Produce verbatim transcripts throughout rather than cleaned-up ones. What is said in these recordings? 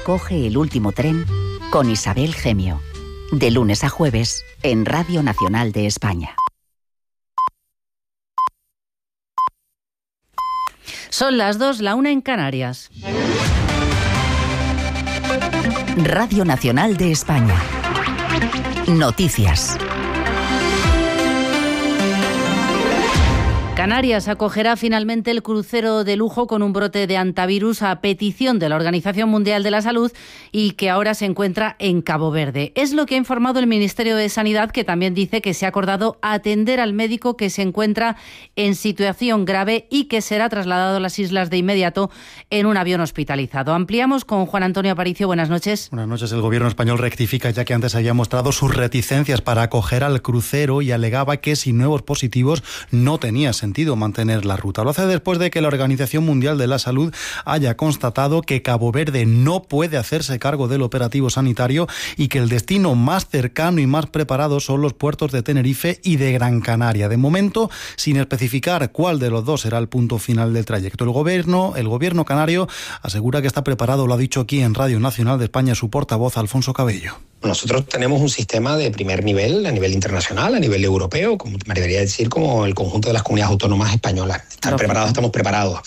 Coge el último tren con Isabel Gemio. De lunes a jueves en Radio Nacional de España. Son las dos, la una en Canarias. Radio Nacional de España. Noticias. Canarias acogerá finalmente el crucero de lujo con un brote de antivirus a petición de la Organización Mundial de la Salud y que ahora se encuentra en Cabo Verde. Es lo que ha informado el Ministerio de Sanidad, que también dice que se ha acordado atender al médico que se encuentra en situación grave y que será trasladado a las islas de inmediato en un avión hospitalizado. Ampliamos con Juan Antonio Aparicio. Buenas noches. Buenas noches. El gobierno español rectifica, ya que antes había mostrado sus reticencias para acoger al crucero y alegaba que sin nuevos positivos no tenía sentido mantener la ruta. Lo hace después de que la Organización Mundial de la Salud haya constatado que Cabo Verde no puede hacerse cargo del operativo sanitario y que el destino más cercano y más preparado son los puertos de Tenerife y de Gran Canaria. De momento, sin especificar cuál de los dos será el punto final del trayecto. El gobierno, el gobierno canario asegura que está preparado, lo ha dicho aquí en Radio Nacional de España su portavoz Alfonso Cabello. Nosotros tenemos un sistema de primer nivel, a nivel internacional, a nivel europeo, como me debería decir, como el conjunto de las comunidades autónomas españolas. Están preparados, estamos preparados.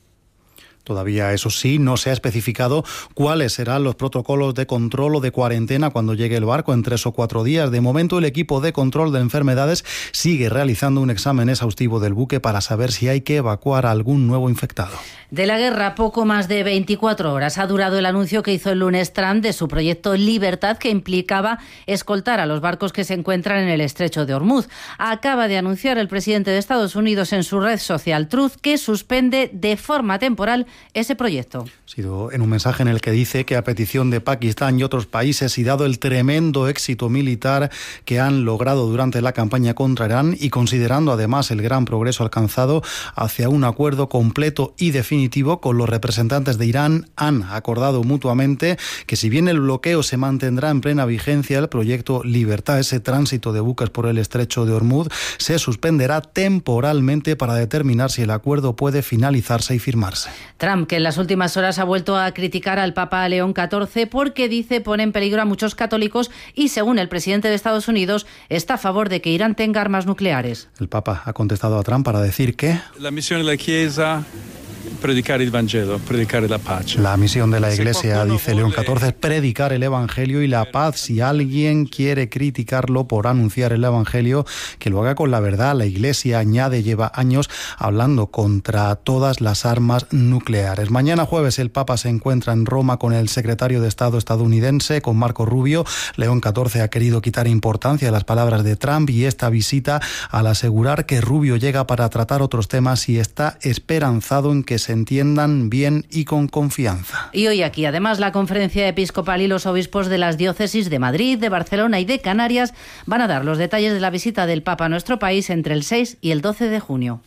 Todavía, eso sí, no se ha especificado cuáles serán los protocolos de control o de cuarentena cuando llegue el barco en tres o cuatro días. De momento, el equipo de control de enfermedades sigue realizando un examen exhaustivo del buque para saber si hay que evacuar a algún nuevo infectado. De la guerra, poco más de veinticuatro horas ha durado el anuncio que hizo el lunes Trump de su proyecto Libertad, que implicaba escoltar a los barcos que se encuentran en el estrecho de Hormuz. Acaba de anunciar el presidente de Estados Unidos en su red social Truth que suspende de forma temporal ese proyecto. Ha sido en un mensaje en el que dice que a petición de Pakistán y otros países y dado el tremendo éxito militar que han logrado durante la campaña contra Irán y considerando además el gran progreso alcanzado hacia un acuerdo completo y definitivo con los representantes de Irán, han acordado mutuamente que si bien el bloqueo se mantendrá en plena vigencia, el proyecto Libertad, ese tránsito de buques por el estrecho de Hormuz, se suspenderá temporalmente para determinar si el acuerdo puede finalizarse y firmarse. Trump, que en las últimas horas ha vuelto a criticar al Papa León catorce porque dice pone en peligro a muchos católicos y, según el presidente de Estados Unidos, está a favor de que Irán tenga armas nucleares. El Papa ha contestado a Trump para decir que la misión de la Chiesa predicar el Vangelo, predicar la paz. La misión de la Iglesia, dice León catorce, es predicar el Evangelio y la paz. Si alguien quiere criticarlo por anunciar el Evangelio, que lo haga con la verdad. La Iglesia, añade, lleva años hablando contra todas las armas nucleares. Mañana jueves el Papa se encuentra en Roma con el secretario de Estado estadounidense, con Marco Rubio. León catorce ha querido quitar importancia a las palabras de Trump y esta visita al asegurar que Rubio llega para tratar otros temas y está esperanzado en que se entiendan bien y con confianza. Y hoy aquí, además, la Conferencia Episcopal y los obispos de las diócesis de Madrid, de Barcelona y de Canarias van a dar los detalles de la visita del Papa a nuestro país entre el seis y el doce de junio.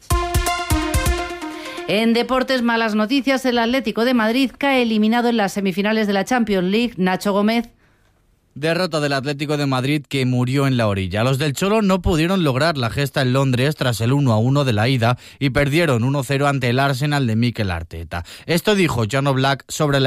En deportes, malas noticias. El Atlético de Madrid cae eliminado en las semifinales de la Champions League. Nacho Gómez. Derrota del Atlético de Madrid, que murió en la orilla. Los del Cholo no pudieron lograr la gesta en Londres tras el uno a uno de la ida y perdieron uno cero ante el Arsenal de Mikel Arteta. Esto dijo Jan Oblak sobre la